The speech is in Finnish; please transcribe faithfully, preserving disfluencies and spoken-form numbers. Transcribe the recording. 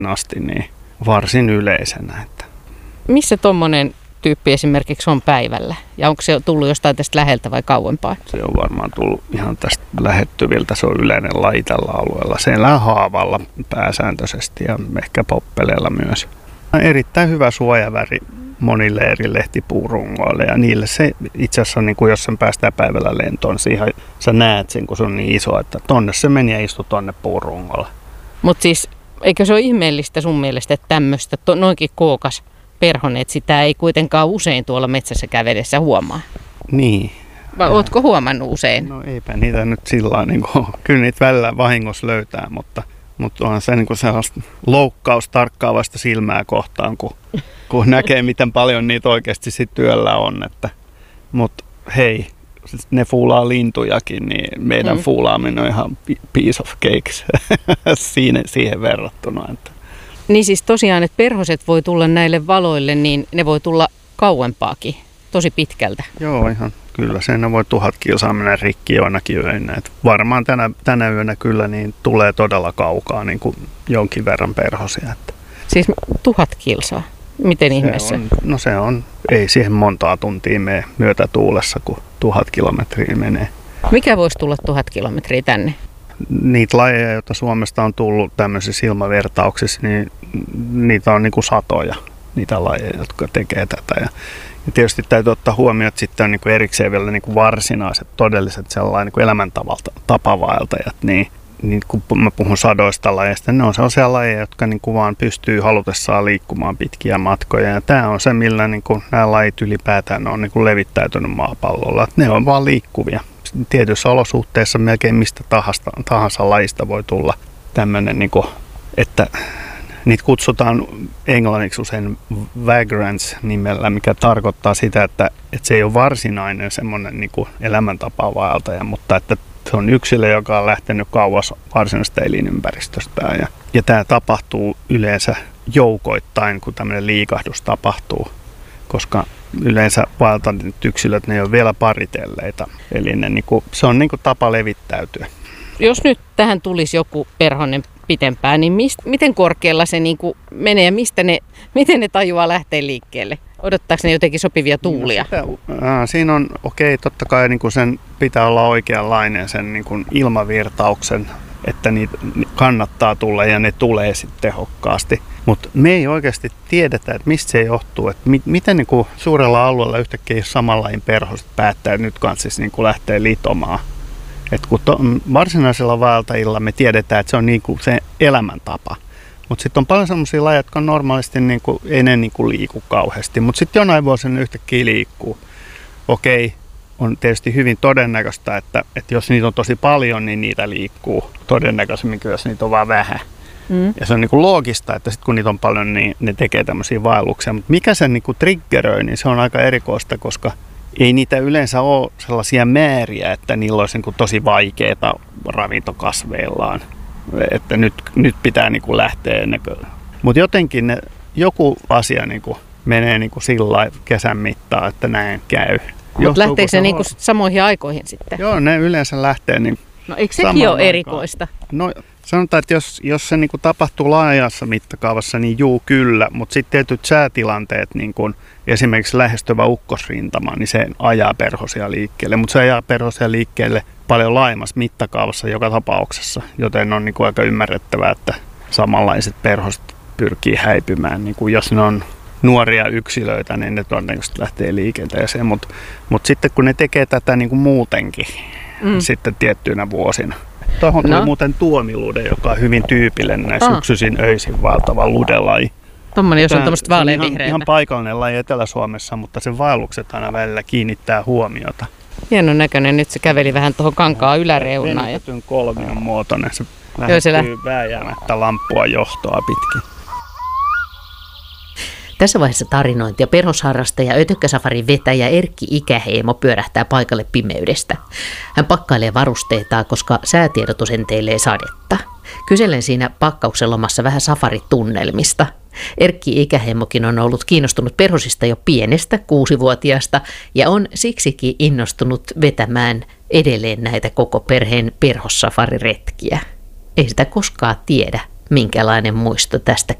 asti niin varsin yleisenä. Että. Missä tommonen tyyppi esimerkiksi on päivällä? Ja onko se tullut jostain tästä läheltä vai kauempaa? Se on varmaan tullut ihan tästä lähettyviltä. Se on yleinen laji tällä alueella. Se elää haavalla pääsääntöisesti ja ehkä poppeleella myös. Erittäin hyvä suojaväri monille eri lehtipuurungoille ja niille se itse asiassa, niin kuin jos sen päästään päivällä lentoon, siihen, sä näet sen, kun se on niin iso, että tonne se meni ja istui tonne puurungolle. Mutta siis eikö se ole ihmeellistä sun mielestä, että tämmöistä noinkin kookas perhonen, että sitä ei kuitenkaan usein tuolla metsässä kävedessä huomaa? Niin. Vai ja. Ootko huomannut usein? No eipä niitä nyt sillä niin kuin, kyllä niitä välillä vahingossa löytää, mutta, mutta onhan se niin kuin sellaista loukkaus tarkkaavasta silmää kohtaan, kun, kun näkee, miten paljon niitä oikeasti sit työllä on. Että, mutta hei, ne fuulaa lintujakin, niin meidän mm. fuulaaminen on ihan piece of cakes Siinä, siihen verrattuna. Että. Niin siis tosiaan, että perhoset voi tulla näille valoille, niin ne voi tulla kauempaakin, tosi pitkältä. Joo, ihan kyllä. Sen voi tuhat kilsaa mennä rikki joinakin yöinä. Et varmaan tänä, tänä yönä kyllä niin tulee todella kaukaa niin kuin jonkin verran perhosia. Että. Siis tuhat kilsaa? Miten ihmeessä? On, no se on, ei siihen montaa tuntia mene myötätuulessa, kun tuhat kilometriä menee. Mikä voisi tulla tuhat kilometriä tänne? Niitä lajeja, joita Suomesta on tullut tämmöisissä ilmavertauksissa, niin niitä on niin kuin satoja, niitä lajeja, jotka tekee tätä. Ja, ja tietysti täytyy ottaa huomioon, että sitten on niin kuin erikseen vielä niin kuin varsinaiset, todelliset sellainen niin kuin elämäntapavaeltajat. Niin, niin kun mä puhun sadoista lajeista, ne on sellaisia lajeja, jotka niin kuin vaan pystyy halutessaan liikkumaan pitkiä matkoja. Ja tämä on se, millä niin kuin nämä lajit ylipäätään on niin kuin levittäytynyt maapallolla. Ne on vaan liikkuvia. Tietyissä olosuhteissa melkein mistä tahansa, tahansa lajista voi tulla tämmöinen, niin kuin, että niitä kutsutaan englanniksi usein vagrants nimellä, mikä tarkoittaa sitä, että, että se ei ole varsinainen semmoinen niin kuin elämäntapavaeltaja, mutta että se on yksilö, joka on lähtenyt kauas varsinaisesta elinympäristöstään. Ja, ja tämä tapahtuu yleensä joukoittain, kun tämmöinen liikahdus tapahtuu, koska yleensä vaeltaneet yksilöt, ne ei ole vielä paritelleita. Eli ne, niin kuin, se on niin kuin tapa levittäytyä. Jos nyt tähän tulisi joku perhonen pitempään, niin mist, miten korkealla se niin kuin menee ja mistä ne, miten ne tajuaa lähteä liikkeelle? Odottaako ne jotenkin sopivia tuulia? No sitä, ää, siinä on, okei, okay, totta kai niin kuin sen pitää olla oikeanlainen sen niin kuin ilmavirtauksen, että niitä kannattaa tulla ja ne tulee sitten tehokkaasti. Mutta me ei oikeasti tiedetä, että mistä se johtuu, että mi- miten niin kuin suurella alueella yhtäkkiä samanlainen perhoset päättää, että nyt kanssa siis niin kuin lähtee litomaan. Et kun to, varsinaisella vaeltajilla me tiedetään, että se on niin kuin se elämäntapa. Mutta sitten on paljon sellaisia lajeja, jotka on normaalisti niin kuin, ei ne niin kuin liiku kauheasti, mutta sitten jonain vuosina yhtäkkiä liikkuu. Okei, on tietysti hyvin todennäköistä, että, että jos niitä on tosi paljon, niin niitä liikkuu todennäköisemmin, jos niitä on vaan vähän. Mm. Ja se on niin kuin loogista, että sit kun niitä on paljon, niin ne tekee tämmöisiä vaelluksia. Mutta mikä sen niin kuin triggeröi, niin se on aika erikoista, koska ei niitä yleensä ole sellaisia määriä, että niillä olisi niin kuin tosi vaikeaa ravintokasveillaan. Että nyt, nyt pitää niin kuin lähteä ennen kuin. Mutta jotenkin ne, joku asia niin kuin menee niin kuin sillä kesän mittaan, että näin käy. Mutta lähteekö se niin kuin samoihin aikoihin sitten? Joo, ne yleensä lähtee niin. No eikö sekin ole erikoista? No sanotaan, että jos, jos se niin kuin tapahtuu laajassa mittakaavassa, niin juu kyllä, mutta sitten tietyt säätilanteet, niin kuin esimerkiksi lähestyvä ukkosrintama, niin se ajaa perhosia liikkeelle, mutta se ajaa perhosia liikkeelle paljon laajemmassa mittakaavassa joka tapauksessa, joten on niin kuin aika ymmärrettävää, että samanlaiset perhoset pyrkii häipymään, niin kuin jos ne on nuoria yksilöitä, niin ne todennäköisesti lähtee liikenteeseen, mutta mut sitten kun ne tekee tätä niin kuin muutenkin, mm. sitten tiettyinä vuosina. Tuohon tuli no. muuten tuomilude, joka on hyvin tyypillinen näissä ah. syksyisin öisin vaeltava ludelaji. Tuommoinen, jos on tämmöistä vaaleanvihreitä. Ihan, ihan paikallinen laji Etelä-Suomessa, mutta sen vaellukset aina välillä kiinnittää huomiota. Hienon näköinen. Nyt se käveli vähän tuohon kankaan yläreunaan. Venytetyn kolmion muotoinen. Se lähettyy vääjäämättä lamppua johtoa pitkin. Tässä vaiheessa tarinointia perhosharrastaja Ötökkäsafarin vetäjä Erkki Ikäheimo pyörähtää paikalle pimeydestä. Hän pakkailee varusteitaan, koska säätiedotus enteilee sadetta. Kyselen siinä pakkauksen lomassa vähän safaritunnelmista. Erkki Ikäheimokin on ollut kiinnostunut perhosista jo pienestä kuusivuotiaasta ja on siksikin innostunut vetämään edelleen näitä koko perheen perhossafariretkiä. Ei sitä koskaan tiedä, minkälainen muisto tästä